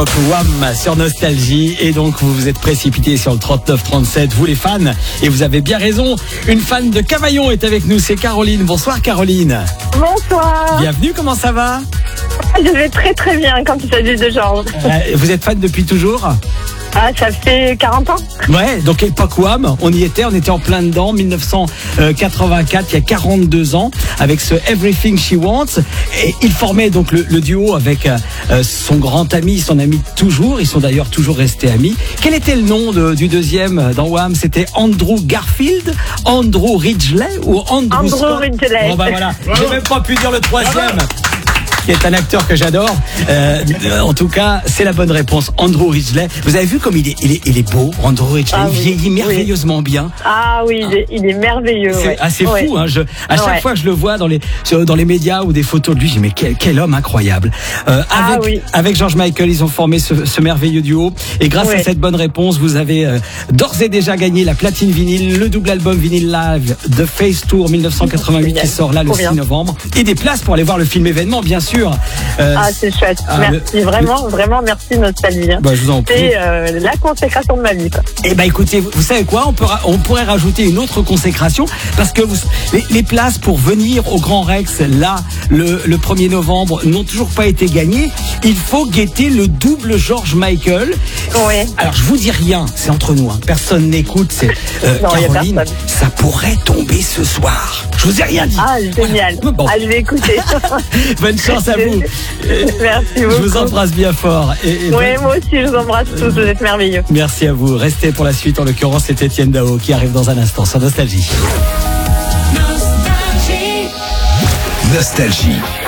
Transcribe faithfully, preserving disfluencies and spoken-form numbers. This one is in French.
Wham sur Nostalgie, et donc vous vous êtes précipité sur le trente-neuf trente-sept, vous les fans, et vous avez bien raison. Une fan de Cavaillon est avec nous, c'est Caroline. Bonsoir Caroline. Bonsoir. Bienvenue, comment ça va? Je vais très très bien quand il s'agit de Georges. euh, Vous êtes fan depuis toujours? Ah, ça fait quarante ans. Ouais, donc époque Wham, on y était, on était en plein dedans, dix-neuf cent quatre-vingt-quatre, il y a quarante-deux ans, avec ce Everything She Wants. Et il formait donc le, le duo avec euh, son grand ami, son ami de toujours. Ils sont d'ailleurs toujours restés amis. Quel était le nom de, du deuxième dans Wham? C'était Andrew Garfield, Andrew Ridgeley ou Andrew, Andrew Scott? Ridgeley. Bon bah voilà, j'ai même pas pu dire le troisième, qui est un acteur que j'adore. Euh, en tout cas, c'est la bonne réponse. Andrew Ridgeley. Vous avez vu comme il est, il est, il est beau, Andrew Ridgeley. Ah, il oui, vieillit merveilleusement oui. bien. Ah oui, il est, il est merveilleux. C'est ouais. assez ouais. fou. Hein. Je, à chaque Ouais. fois que je le vois dans les, sur- dans les médias ou des photos de lui, je dis mais quel, quel homme incroyable. Euh, Ah, avec, oui. avec George Michael, ils ont formé ce, ce merveilleux duo. Et grâce Ouais. à cette bonne réponse, vous avez euh, d'ores et déjà gagné la platine vinyle, le double album vinyle live The Face Tour dix-neuf cent quatre-vingt-huit Génial. qui sort là le Trop six bien. novembre. Et des places pour aller voir le film événement, bien sûr. Euh, Ah, c'est chouette. Ah, merci, le- vraiment, vraiment, merci Nostalgie. bah, je vous en prie. C'est euh, la consécration de ma vie, quoi. Eh ben écoutez, vous, vous savez quoi, on, peut, ra- on pourrait rajouter une autre consécration, parce que vous, les, les places pour venir au Grand Rex, là, le, le premier novembre, n'ont toujours pas été gagnées. Il faut guetter le double George Michael. Ouais. Alors je vous dis rien, c'est entre nous, hein. Personne n'écoute, c'est euh, Non, y a Caroline, personne. ça pourrait tomber ce soir. Je vous ai rien dit. Ah, génial. Voilà. Bon. Ah, je vais écouter. Bonne chance à vous. Merci Je beaucoup. vous embrasse bien fort. Et, et Oui, moi aussi, je vous embrasse tous. Vous êtes merveilleux. merci à vous. Restez pour la suite. En l'occurrence, c'est Étienne Dao qui arrive dans un instant sur Nostalgie. Nostalgie.